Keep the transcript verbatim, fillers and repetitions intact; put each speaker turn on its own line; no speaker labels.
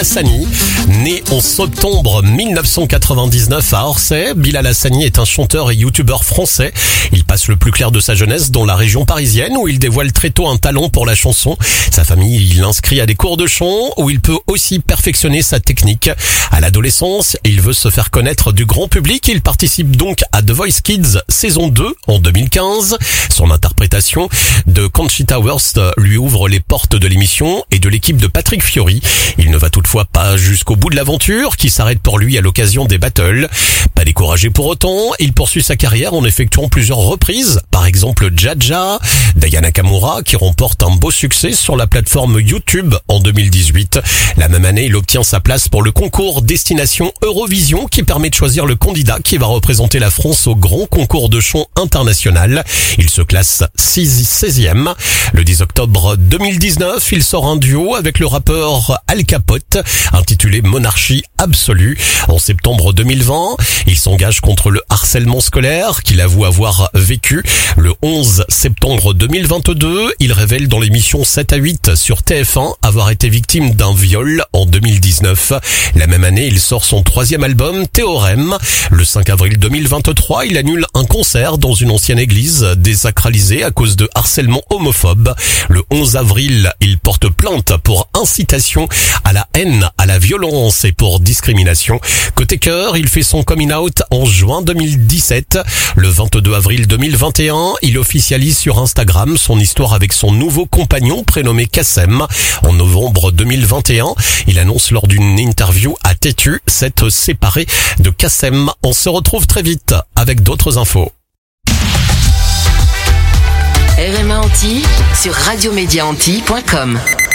Hassani, né en septembre mille neuf cent quatre-vingt-dix-neuf à Orsay, Bilal Hassani est un chanteur et youtubeur français. Il passe le plus clair de sa jeunesse dans la région parisienne où il dévoile très tôt un talent pour la chanson. Sa famille l'inscrit à des cours de chant où il peut aussi perfectionner sa technique. À l'adolescence, il veut se faire connaître du grand public. Il participe donc à The Voice Kids saison deux en deux mille quinze. Son interprétation de Conchita Wurst lui ouvre les portes de l'émission et de l'équipe de Patrick Fiori. Il ne va toutefois pas jusqu'au bout de l'aventure qui s'arrête pour lui à l'occasion des battles. Pas découragé pour autant, il poursuit sa carrière en effectuant plusieurs reprises, par exemple Jaja, d'Aya Nakamura qui remporte un beau succès sur la plateforme YouTube en deux mille dix-huit. La même année, il obtient sa place pour le concours Destination Eurovision qui permet de choisir le candidat qui va représenter la France au grand concours de chant international. Il se classe seizième. Le dix octobre deux mille dix-neuf, il sort un duo avec le rappeur Al Capote intitulé Monarchie absolue. En septembre deux mille vingt, il s'engage contre le harcèlement scolaire qu'il avoue avoir vécu. Le onze septembre deux mille vingt-deux, il révèle dans l'émission sept à huit sur T F un avoir été victime d'un viol en deux mille dix-neuf. La même année, il sort son troisième album, Théorème. Le cinq avril deux mille vingt-trois, il annule un concert dans une ancienne église désacralisée à cause de harcèlement homophobe. Le onze avril, il porte plainte pour incitation à la haine, à la violence et pour discrimination. Côté cœur, il fait son coming out en juin deux mille dix-sept. Le vingt-deux avril deux mille vingt et un, il officialise sur Instagram son histoire avec son nouveau compagnon prénommé Kassem. En novembre deux mille vingt et un, il annonce lors d'une interview à Tétu s'être séparé de Kassem. On se retrouve très vite avec d'autres infos.
R M A Antilles sur radio média antilles point com.